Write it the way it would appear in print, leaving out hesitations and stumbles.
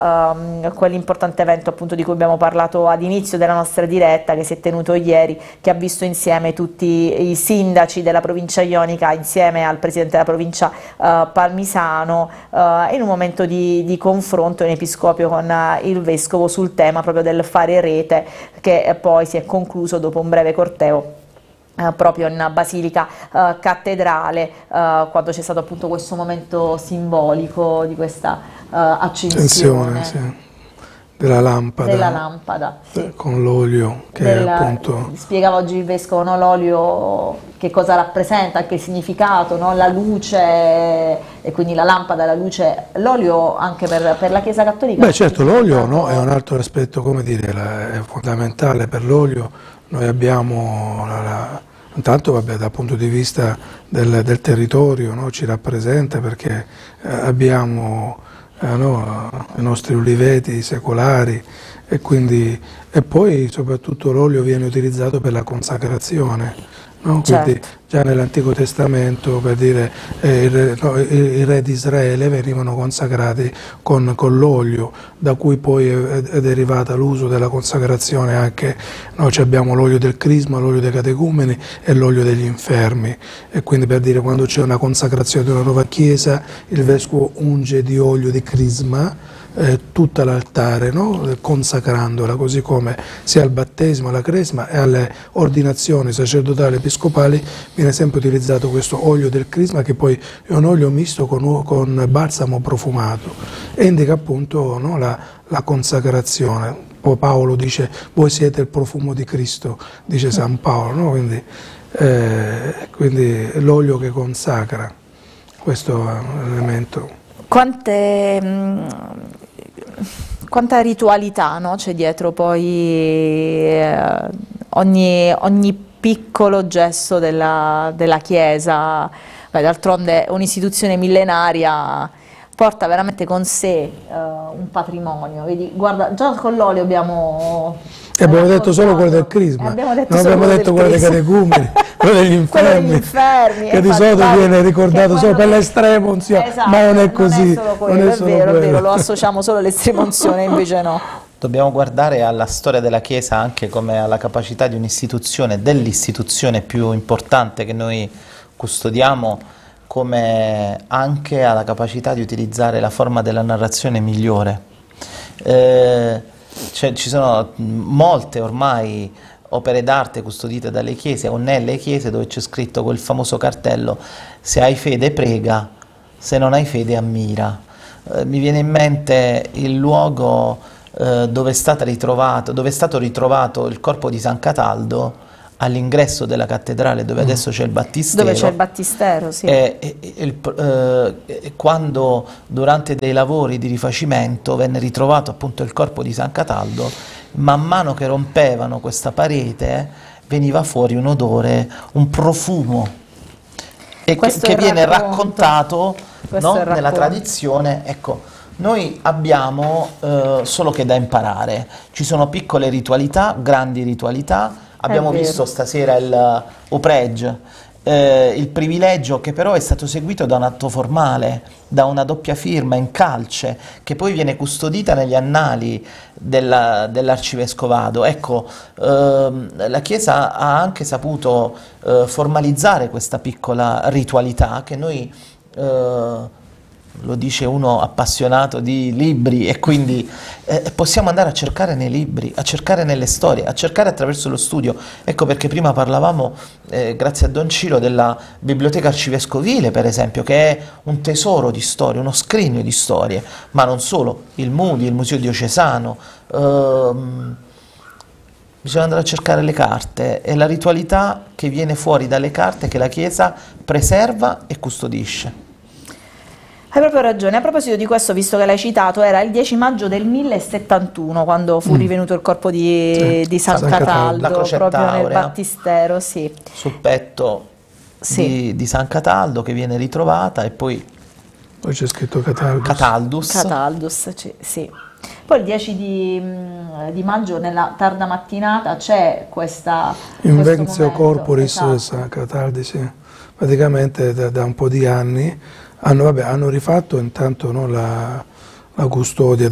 quell'importante evento appunto di cui abbiamo parlato ad inizio della nostra diretta, che si è tenuto ieri, che ha visto insieme tutti i sindaci della provincia ionica insieme al presidente della provincia Palmisano, in un momento di confronto in episcopio con il vescovo sul tema proprio del fare rete, che poi si è concluso dopo un breve corteo proprio in Basilica Cattedrale, quando c'è stato appunto questo momento simbolico di questa accensione sì, della lampada sì. Con l'olio che appunto spiegava oggi il vescovo, no? L'olio che cosa rappresenta, anche il significato, no? La luce, e quindi la lampada, la luce, l'olio anche per la Chiesa Cattolica. Beh, certo, l'olio, no, è un altro aspetto, come dire, è fondamentale per l'olio. Noi abbiamo intanto vabbè, dal punto di vista del territorio, no, ci rappresenta perché abbiamo i nostri uliveti secolari e poi soprattutto l'olio viene utilizzato per la consacrazione. No? Quindi già nell'Antico Testamento, per dire, i re di Israele venivano consacrati con l'olio, da cui poi è derivata l'uso della consacrazione anche, noi abbiamo l'olio del crisma, l'olio dei catecumeni e l'olio degli infermi, e quindi per dire quando c'è una consacrazione di una nuova chiesa il vescovo unge di olio di crisma tutta l'altare, no? Consacrandola, così come sia al battesimo, alla cresma e alle ordinazioni sacerdotali episcopali viene sempre utilizzato questo olio del crisma, che poi è un olio misto con balsamo profumato e indica appunto, no, la consacrazione. Poi Paolo dice: voi siete il profumo di Cristo, dice San Paolo, no? Quindi l'olio che consacra, questo è un elemento. Quanta ritualità, no, c'è dietro poi ogni piccolo gesto della Chiesa. D'altronde un'istituzione millenaria porta veramente con sé un patrimonio. Vedi, guarda, già con l'olio abbiamo detto solo quello del crisma, non abbiamo detto quello dei catecumeni, quello degli infermi, che di solito viene ricordato solo per l'estrema unzione, esatto, ma non è così. È vero, lo associamo solo all'estrema unzione, invece no. Dobbiamo guardare alla storia della Chiesa anche come alla capacità di un'istituzione, dell'istituzione più importante che noi custodiamo, come anche alla capacità di utilizzare la forma della narrazione migliore. Ci sono molte ormai opere d'arte custodite dalle chiese o nelle chiese, dove c'è scritto quel famoso cartello: se hai fede prega, se non hai fede ammira. Mi viene in mente il luogo dove è stato ritrovato il corpo di San Cataldo, all'ingresso della cattedrale, dove adesso c'è il battistero. Dove c'è il battistero, sì. Quando durante dei lavori di rifacimento venne ritrovato appunto il corpo di San Cataldo, man mano che rompevano questa parete veniva fuori un odore, un profumo, che viene raccontato, no? Nella tradizione. Ecco, noi abbiamo solo che da imparare. Ci sono piccole ritualità, grandi ritualità. Abbiamo visto stasera il Upregge, il privilegio che però è stato seguito da un atto formale, da una doppia firma in calce, che poi viene custodita negli annali dell'arcivescovado. Ecco, la Chiesa ha anche saputo formalizzare questa piccola ritualità che noi... lo dice uno appassionato di libri, e quindi possiamo andare a cercare nei libri, a cercare nelle storie, a cercare attraverso lo studio. Ecco perché prima parlavamo, grazie a Don Ciro, della Biblioteca Arcivescovile, per esempio, che è un tesoro di storie, uno scrigno di storie, ma non solo, il MUDI, il Museo Diocesano. Bisogna andare a cercare le carte, è la ritualità che viene fuori dalle carte che la Chiesa preserva e custodisce. Hai proprio ragione. A proposito di questo, visto che l'hai citato, era il 10 maggio del 1071 quando fu rivenuto il corpo di San Cataldo, proprio nel battistero, sì. Sul petto di San Cataldo, che viene ritrovata, e poi c'è scritto Cataldus. Cataldus, sì. Poi il 10 di maggio, nella tarda mattinata, c'è questa... Inventio corporis, esatto. Cataldi, sì. Praticamente da un po' di anni hanno rifatto intanto, no, la custodia